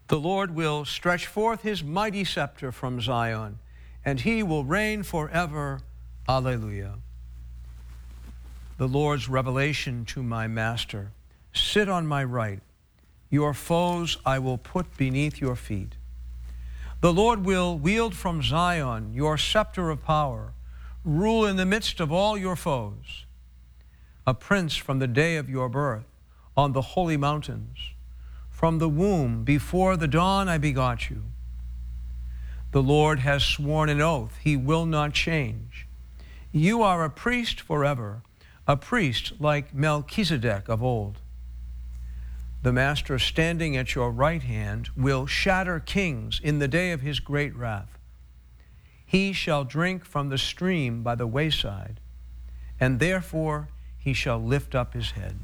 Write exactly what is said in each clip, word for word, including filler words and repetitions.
The Lord will stretch forth his mighty scepter from Zion, and he will reign forever. Alleluia. The Lord's revelation to my master: sit on my right. Your foes I will put beneath your feet. The Lord will wield from Zion your scepter of power, rule in the midst of all your foes. A prince from the day of your birth on the holy mountains. From the womb, before the dawn, I begot you. The Lord has sworn an oath he will not change. You are a priest forever, a priest like Melchizedek of old. The Master standing at your right hand will shatter kings in the day of his great wrath. He shall drink from the stream by the wayside, and therefore he shall lift up his head.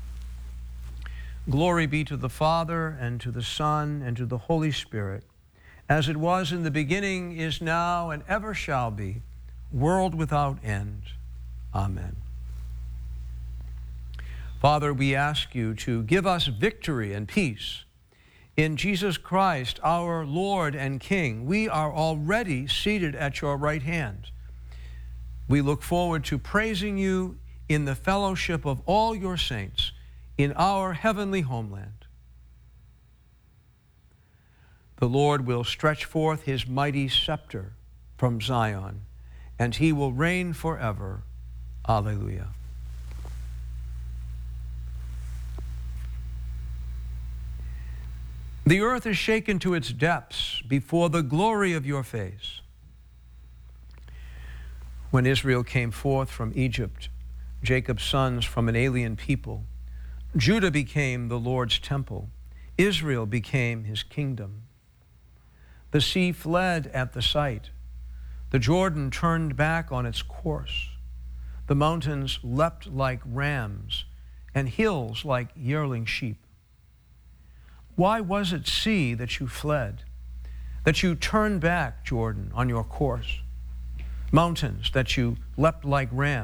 Glory be to the Father, and to the Son, and to the Holy Spirit, as it was in the beginning, is now, and ever shall be, world without end. Amen. Father, we ask you to give us victory and peace. In Jesus Christ, our Lord and King, we are already seated at your right hand. We look forward to praising you in the fellowship of all your saints in our heavenly homeland. The Lord will stretch forth his mighty scepter from Zion, and he will reign forever. Alleluia. The earth is shaken to its depths before the glory of your face. When Israel came forth from Egypt, Jacob's sons from an alien people, Judah became the Lord's temple. Israel became his kingdom. The sea fled at the sight. The Jordan turned back on its course. The mountains leapt like rams, and hills like yearling sheep. Why was it, sea, that you fled, that you turned back, Jordan, on your course? Mountains, that you leapt like rams?